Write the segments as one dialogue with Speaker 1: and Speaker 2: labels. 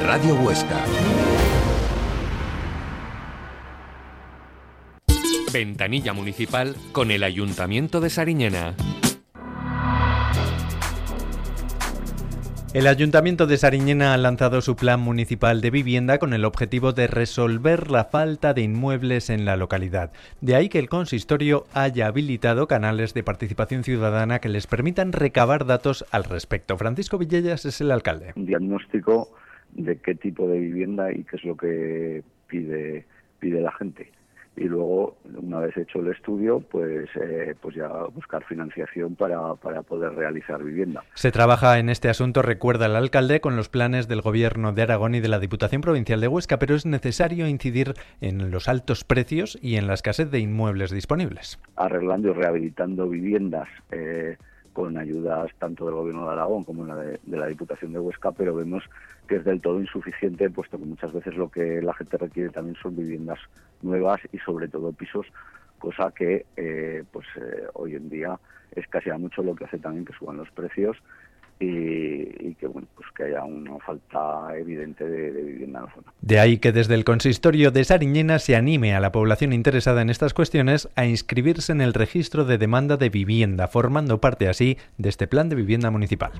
Speaker 1: Radio Huesca.
Speaker 2: Ventanilla municipal con el Ayuntamiento de Sariñena.
Speaker 3: El Ayuntamiento de Sariñena ha lanzado su plan municipal de vivienda con el objetivo de resolver la falta de inmuebles en la localidad. De ahí que el consistorio haya habilitado canales de participación ciudadana que les permitan recabar datos al respecto. Francisco Villellas es el alcalde.
Speaker 4: Un diagnóstico de qué tipo de vivienda y qué es lo que pide la gente. Y luego, una vez hecho el estudio, pues ya buscar financiación para poder realizar vivienda.
Speaker 3: Se trabaja en este asunto, recuerda el alcalde, con los planes del Gobierno de Aragón y de la Diputación Provincial de Huesca, pero es necesario incidir en los altos precios y en la escasez de inmuebles disponibles.
Speaker 4: Arreglando y rehabilitando viviendas con ayudas tanto del Gobierno de Aragón como de la Diputación de Huesca, pero vemos que es del todo insuficiente, puesto que muchas veces lo que la gente requiere también son viviendas nuevas y sobre todo pisos, cosa que hoy en día escasea mucho, lo que hace también que suban los precios y que que haya una falta evidente de vivienda en la zona.
Speaker 3: De ahí que desde el consistorio de Sariñena se anime a la población interesada en estas cuestiones a inscribirse en el registro de demanda de vivienda, formando parte así de este plan de vivienda municipal.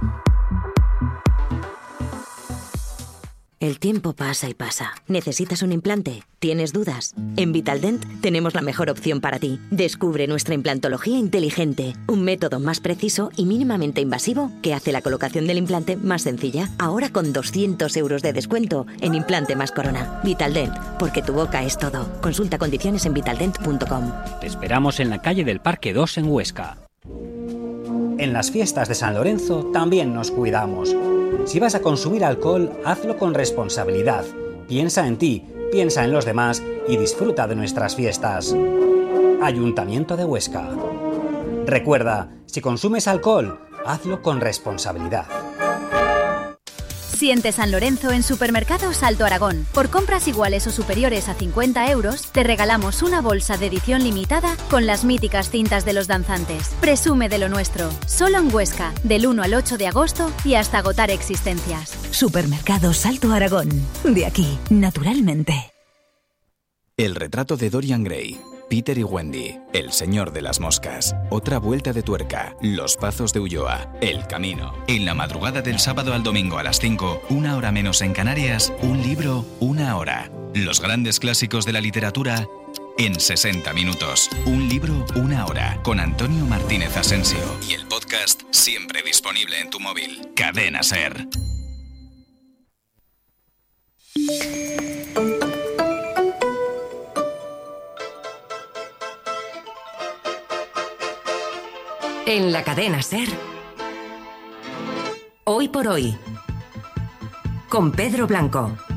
Speaker 5: El tiempo pasa y pasa. ¿Necesitas un implante? ¿Tienes dudas? En Vitaldent tenemos la mejor opción para ti. Descubre nuestra implantología inteligente, un método más preciso y mínimamente invasivo que hace la colocación del implante más sencilla. Ahora con 200 euros de descuento en implante más corona. Vitaldent, porque tu boca es todo. Consulta condiciones en vitaldent.com.
Speaker 6: Te esperamos en la calle del Parque 2 en Huesca. En las fiestas de San Lorenzo también nos cuidamos. Si vas a consumir alcohol, hazlo con responsabilidad. Piensa en ti, piensa en los demás y disfruta de nuestras fiestas. Ayuntamiento de Huesca. Recuerda, si consumes alcohol, hazlo con responsabilidad.
Speaker 7: Siente San Lorenzo en Supermercados Alto Aragón. Por compras iguales o superiores a 50 euros, te regalamos una bolsa de edición limitada con las míticas cintas de los danzantes. Presume de lo nuestro. Solo en Huesca, del 1 al 8 de agosto y hasta agotar existencias.
Speaker 8: Supermercados Alto Aragón. De aquí, naturalmente.
Speaker 9: El retrato de Dorian Gray. Peter y Wendy, El Señor de las Moscas, Otra Vuelta de Tuerca, Los Pazos de Ulloa, El Camino. En la madrugada del sábado al domingo a las 5, 1 hora menos en Canarias, un libro, 1 hora. Los grandes clásicos de la literatura en 60 minutos. Un libro, 1 hora. Con Antonio Martínez Asensio. Y el podcast siempre disponible en tu móvil. Cadena SER.
Speaker 5: En la cadena SER, Hoy por Hoy, con Pedro Blanco.